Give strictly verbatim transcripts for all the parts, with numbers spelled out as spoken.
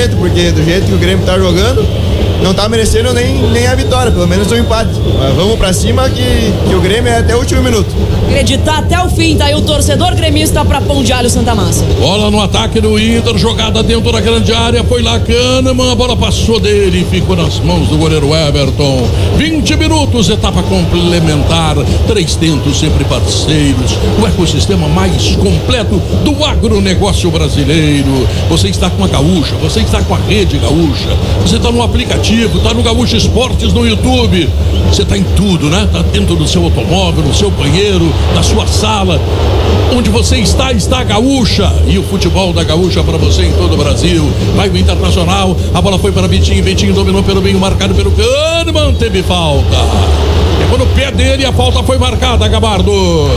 violento, porque do jeito que o Grêmio tá jogando, não tá merecendo nem, nem a vitória, pelo menos um empate. Mas vamos pra cima que, que o Grêmio é até o último minuto. Acreditar até o fim, tá aí o torcedor gremista pra Pão de Alho Santa Massa. Bola no ataque do Inter, jogada dentro da grande área, foi lá Kahneman, a bola passou dele e ficou nas mãos do goleiro Everton. vinte minutos, etapa complementar, três tentos sempre parceiros, o ecossistema mais completo do agronegócio brasileiro. Você está com a Gaúcha, você está com a Rede Gaúcha, você está no aplicativo, está no Gaúcha Esportes no YouTube, você está em tudo, né? Está dentro do seu automóvel, no seu banheiro, na sua sala. Onde você está, está a Gaúcha. E o futebol da Gaúcha para você em todo o Brasil. Vai o Internacional, a bola foi para Vitinho, Vitinho dominou pelo meio, marcado pelo Kahneman, teve falta. Pegou no pé dele, a falta foi marcada, Gabardo.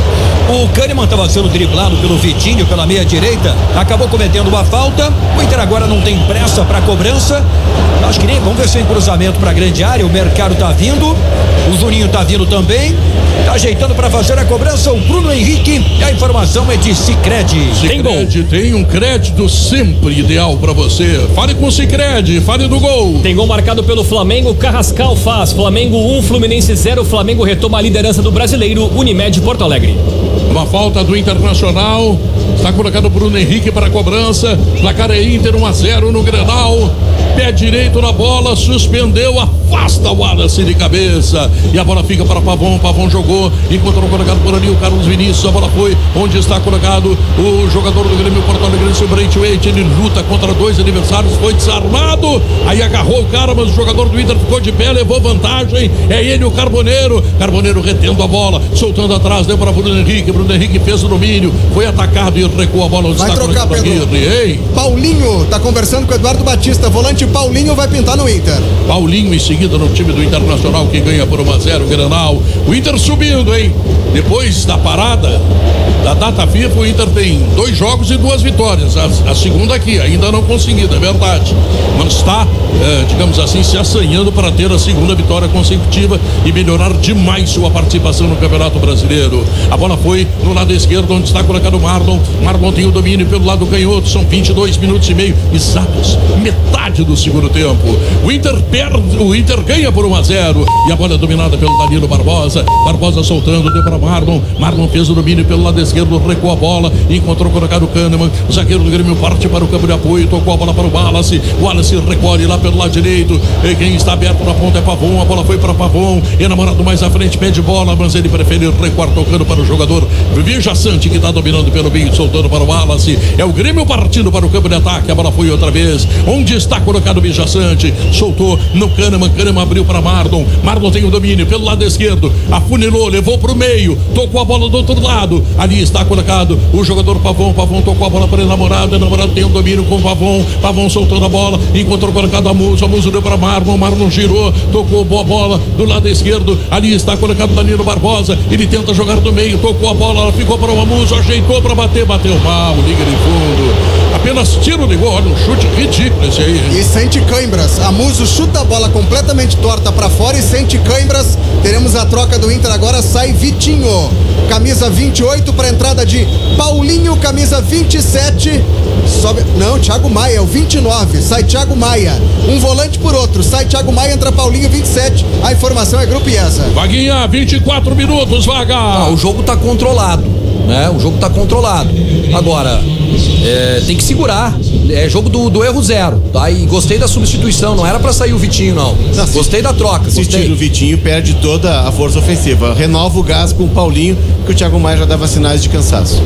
O Kahneman estava sendo driblado pelo Vitinho, pela meia direita, acabou cometendo uma falta. O Inter agora não tem pressa para cobrança. Acho que nem, vamos ver se tem cruzamento para a grande área. O Mercado tá vindo, o Juninho tá vindo também, tá ajeitando para fazer a cobrança o Bruno Henrique. E a informação é de Sicredi. Sicredi tem um crédito sempre ideal para você. Fale com o Sicredi, fale do gol. Tem gol marcado pelo Flamengo, Carrascal faz. Flamengo um, Fluminense zero. Flamengo retoma a liderança do Brasileiro, Unimed Porto Alegre. Uma falta do Internacional. Está colocado o Bruno Henrique para a cobrança. Placar é Inter um a zero no Grenal. Pé direito na bola, suspendeu, afasta o Wallace de cabeça. E a bola fica para Pavon. Pavon jogou, encontrou colocado por ali o Carlos Vinícius. A bola foi onde está colocado o jogador do Grêmio Porto Alegre, o Braithwaite. Ele luta contra dois adversários, foi desarmado. Aí agarrou o cara, mas o jogador do Inter ficou de pé, levou vantagem. É ele, o Carboneiro. Carboneiro retendo a bola, soltando atrás, deu para Bruno Henrique. Bruno Henrique fez o domínio, foi atacado e recuou a bola. Vai trocar, Pedro. Ei. Paulinho tá conversando com o Eduardo Batista, volante Paulinho vai pintar no Inter. Paulinho em seguida no time do Internacional, que ganha por um a zero o Grenal. O Inter subindo, hein? Depois da parada da data FIFA, o Inter tem dois jogos e duas vitórias. A, a segunda aqui, ainda não conseguida, é verdade. Mas está, é, digamos assim, se assanhando para ter a segunda vitória consecutiva e melhorar demais sua participação no Campeonato Brasileiro. A bola foi no lado esquerdo, onde está colocado o Marlon. Marlon tem o domínio pelo lado canhoto. São vinte e dois minutos e meio, exatos, metade do segundo tempo. O Inter perde, o Inter ganha por um a zero. E a bola é dominada pelo Danilo Barbosa. Barbosa soltando, deu para Marlon. Marlon fez o domínio pelo lado esquerdo, recuou a bola, encontrou colocado o Kahneman. O zagueiro do Grêmio parte para o campo de apoio, tocou a bola para o Wallace. O Wallace recolhe lá pelo lado direito. E quem está aberto na ponta é Pavon. A bola foi para Pavon. Enamorado mais à frente, pede bola, mas ele prefere recuar tocando para o jogador Vijaçante, que está dominando pelo meio, soltando para o Wallace. É o Grêmio partindo para o campo de ataque. A bola foi outra vez. Onde está colocado o Vijaçante? Soltou no Kahneman. Kahneman abriu para Marlon. Marlon tem o domínio pelo lado esquerdo. Afunilou, levou para o meio. Tocou a bola do outro lado. Ali está colocado o jogador Pavon. Pavon tocou a bola para o enamorado. Enamorado tem o domínio com o Pavon. Pavon soltando a bola. Encontrou colocado a Muso. A Muso deu para Marlon. Marlon girou. Tocou boa bola do lado esquerdo. Ali está colocado Danilo Barbosa. Ele tenta jogar do meio. Tocou a bola. Ela ficou para o Amuso. Ajeitou para bater. Bateu mal. Liga de fundo. Apenas tiro de gol. Olha um chute ridículo esse aí. E sente cãibras. A Muso chuta a bola completamente torta para fora e sente cãibras. Teremos a troca do Inter agora. Sai Vitinho. Camisa vinte e oito para entrada de Paulinho. Camisa vinte e sete. Sobe. Não, Thiago Maia. É o vinte e nove. Sai Thiago Maia. Um volante por outro. Sai Thiago Maia. Entra Paulinho vinte e sete. A informação é Grupo IESA. Vaguinha, vinte e quatro minutos, Vaga. Ah, o jogo tá controlado, né? O jogo tá controlado. Agora, é, tem que segurar. É jogo do, do erro zero, tá? E gostei da substituição. Não era pra sair o Vitinho, não. não gostei da troca. Se tira o Vitinho, perde toda a força ofensiva. Renova o gás com o Paulinho, que o Thiago Maia já dava sinais de cansaço.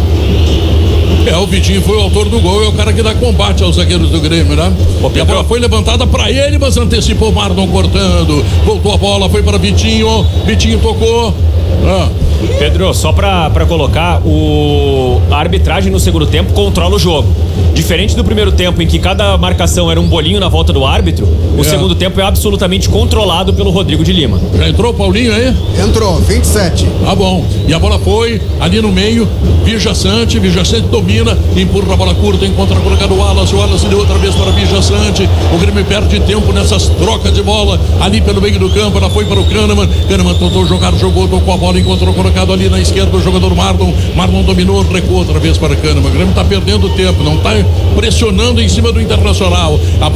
É, o Vitinho foi o autor do gol, é o cara que dá combate aos zagueiros do Grêmio, né? E a bola foi levantada pra ele, mas antecipou o Marlon cortando. Voltou a bola, foi para Vitinho. Vitinho tocou. Ah. Pedro, só pra, pra colocar, o, a arbitragem no segundo tempo controla o jogo. Diferente do primeiro tempo, em que cada marcação era um bolinho na volta do árbitro, o é. segundo tempo é absolutamente controlado pelo Rodrigo de Lima. Já entrou o Paulinho aí? Entrou, vinte e sete. Tá bom. E a bola foi ali no meio, Vijaçante, Vijaçante domina, empurra a bola curta, encontra colocado o Wallace, o Wallace deu outra vez para Vijaçante. O Grêmio perde tempo nessas trocas de bola, ali pelo meio do campo, ela foi para o Kahneman. Kahneman tentou jogar, jogou, tocou a bola, encontrou colocado ali na esquerda o jogador Marlon. Marlon dominou, recuou outra vez para Kahneman. O Grêmio está perdendo tempo, não está pressionando em cima do Internacional. A bola